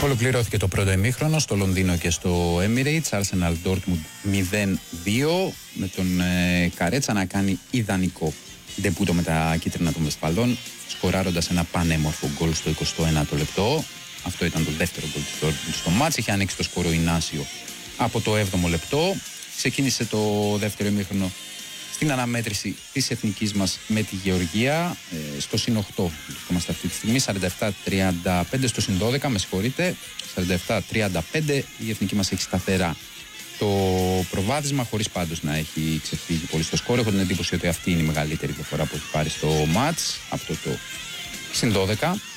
Ολοκληρώθηκε το πρώτο ημίχρονο στο Λονδίνο και στο Emirates. Arsenal Dortmund 0-2, με τον Καρέτσα να κάνει ιδανικό ντεπούτο με τα κίτρινα των Βεσφαλών, σκοράροντας ένα πανέμορφο γκολ στο 21ο λεπτό. Αυτό ήταν το δεύτερο γκολ του Dortmund στο μάτς. Είχε ανοίξει το σκορ ο Ινάσιο από το 7ο λεπτό. Ξεκίνησε το δεύτερο ημίχρονο στην αναμέτρηση της εθνικής μας με τη Γεωργία. Στο συν 8 βρισκόμαστε αυτή τη στιγμή, 47-35 στο συν 12, με συγχωρείτε, 47-35. Η εθνική μας έχει σταθερά το προβάδισμα, χωρίς πάντως να έχει ξεφύγει πολύ στο σκορ. Έχω την εντύπωση ότι αυτή είναι η μεγαλύτερη διαφορά που έχει πάρει στο μάτς, αυτό το συν 12.